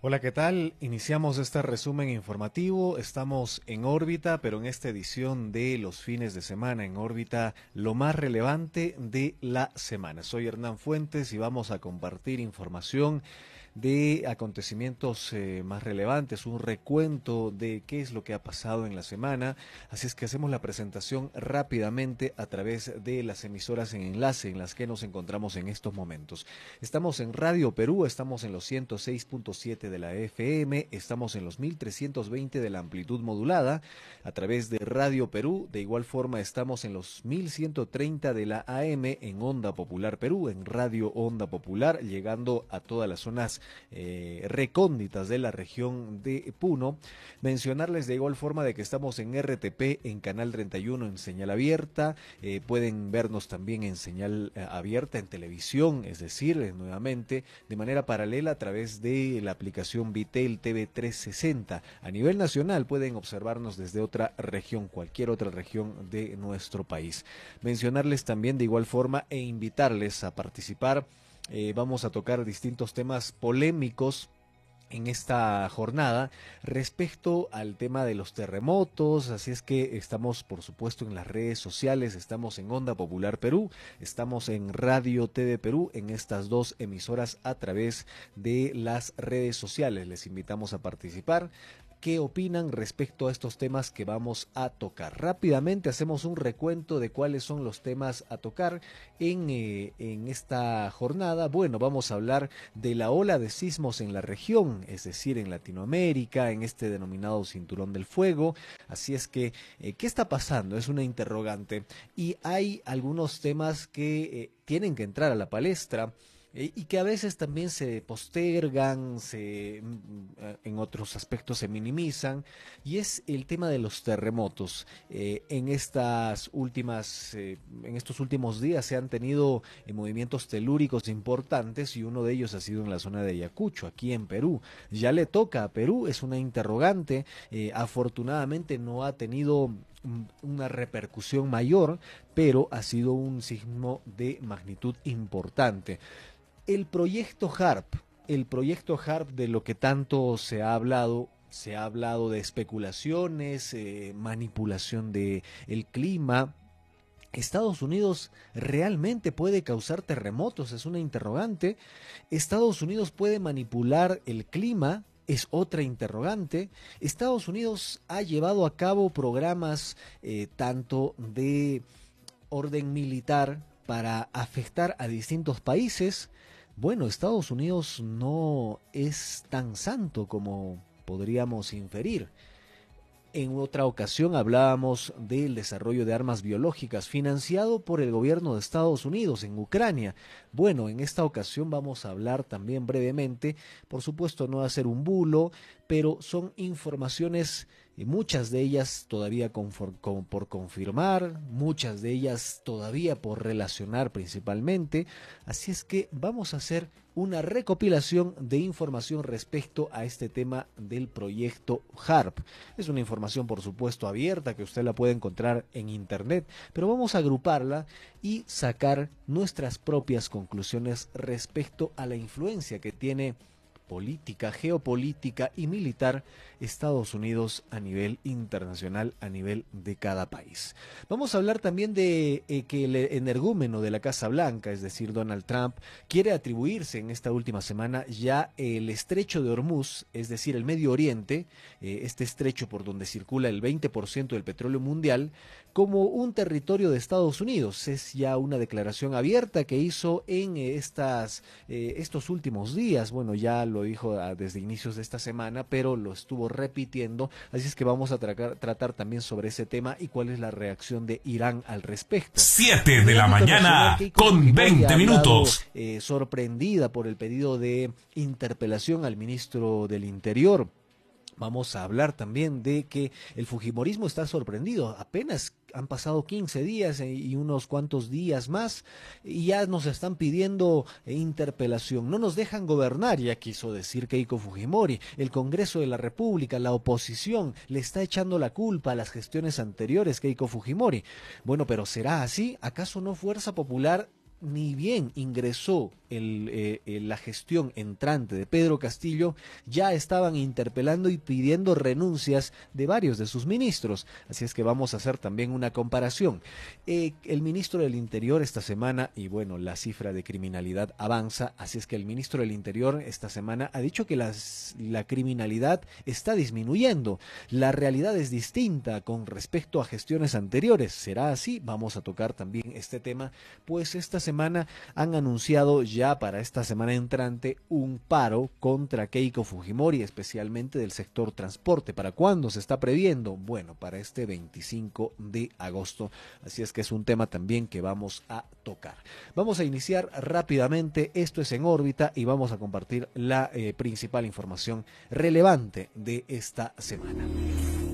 Hola, ¿qué tal? Iniciamos este resumen informativo. Estamos en órbita, pero en esta edición de los fines de semana en órbita, lo más relevante de la semana. Soy Hernán Fuentes y vamos a compartir información de acontecimientos más relevantes, un recuento de qué es lo que ha pasado en la semana. Así es que hacemos la presentación rápidamente a través de las emisoras en enlace en las que nos encontramos en estos momentos. Estamos en Radio Perú, estamos en los 106.7 de la FM, estamos en los 1320 de la amplitud modulada a través de Radio Perú. De igual forma estamos en los 1130 de la AM en Onda Popular Perú, en Radio Onda Popular, llegando a todas las zonas recónditas de la región de Puno. Mencionarles de igual forma de que estamos en RTP, en Canal 31 en señal abierta, pueden vernos también en señal abierta en televisión, es decir, nuevamente de manera paralela a través de la aplicación Vitel TV 360. A nivel nacional pueden observarnos desde otra región, cualquier otra región de nuestro país. Mencionarles también de igual forma e invitarles a participar. Vamos a tocar distintos temas polémicos en esta jornada respecto al tema de los terremotos, así es que estamos por supuesto en las redes sociales, estamos en Onda Popular Perú, estamos en Radio TV Perú, en estas dos emisoras a través de las redes sociales. Les invitamos a participar. ¿Qué opinan respecto a estos temas que vamos a tocar? Rápidamente hacemos un recuento de cuáles son los temas a tocar en esta jornada. Bueno, vamos a hablar de la ola de sismos en la región, es decir, en Latinoamérica, en este denominado Cinturón del Fuego. Así es que, ¿qué está pasando? Es una interrogante. Y hay algunos temas que tienen que entrar a la palestra. Y que a veces también se postergan, en otros aspectos se minimizan, y es el tema de los terremotos. En estos últimos días se han tenido movimientos telúricos importantes y uno de ellos ha sido en la zona de Ayacucho, aquí en Perú. Ya le toca a Perú, es una interrogante, afortunadamente no ha tenido una repercusión mayor, pero ha sido un sismo de magnitud importante. El proyecto HARP, de lo que tanto se ha hablado de especulaciones, manipulación de el clima. ¿Estados Unidos realmente puede causar terremotos? Es una interrogante. ¿Estados Unidos puede manipular el clima? Es otra interrogante. Estados Unidos ha llevado a cabo programas tanto de orden militar para afectar a distintos países. Bueno, Estados Unidos no es tan santo como podríamos inferir. En otra ocasión hablábamos del desarrollo de armas biológicas financiado por el gobierno de Estados Unidos en Ucrania. Bueno, en esta ocasión vamos a hablar también brevemente, por supuesto no va a ser un bulo, pero son informaciones, muchas de ellas todavía por confirmar, muchas de ellas todavía por relacionar principalmente. Así es que vamos a hacer una recopilación de información respecto a este tema del proyecto HARP. Es una información, por supuesto, abierta que usted la puede encontrar en internet, pero vamos a agruparla y sacar nuestras propias conclusiones respecto a la influencia que tiene política, geopolítica y militar Estados Unidos a nivel internacional, a nivel de cada país. Vamos a hablar también de que el energúmeno de la Casa Blanca, es decir, Donald Trump, quiere atribuirse en esta última semana ya el estrecho de Hormuz, es decir, el Medio Oriente, este estrecho por donde circula el 20% del petróleo mundial, como un territorio de Estados Unidos. Es ya una declaración abierta que hizo en estos últimos días. Bueno, ya lo dijo desde inicios de esta semana, pero lo estuvo repitiendo. Así es que vamos a tratar también sobre ese tema y cuál es la reacción de Irán al respecto. 7 de la mañana con 20 minutos. Sorprendida por el pedido de interpelación al ministro del Interior. Vamos a hablar también de que el fujimorismo está sorprendido. Apenas han pasado 15 días y unos cuantos días más y ya nos están pidiendo interpelación. No nos dejan gobernar, ya quiso decir Keiko Fujimori. El Congreso de la República, la oposición, le está echando la culpa a las gestiones anteriores Keiko Fujimori. Bueno, pero ¿será así? ¿Acaso no Fuerza Popular ni bien ingresó la gestión entrante de Pedro Castillo, ya estaban interpelando y pidiendo renuncias de varios de sus ministros. Así es que vamos a hacer también una comparación. El ministro del Interior esta semana, y bueno, la cifra de criminalidad avanza, así es que el ministro del Interior esta semana ha dicho que la criminalidad está disminuyendo. La realidad es distinta con respecto a gestiones anteriores. ¿Será así? Vamos a tocar también este tema, pues esta semana han anunciado ya para esta semana entrante un paro contra Keiko Fujimori, especialmente del sector transporte. ¿Para cuándo se está previendo? Bueno, para este 25 de agosto. Así es que es un tema también que vamos a tocar. Vamos a iniciar rápidamente. Esto es En órbita y vamos a compartir la principal información relevante de esta semana.